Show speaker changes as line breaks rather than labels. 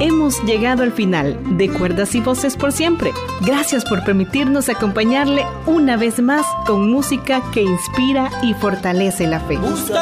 Hemos llegado al final de Cuerdas y Voces por siempre. Gracias por permitirnos acompañarle una vez más con música que inspira y fortalece la fe.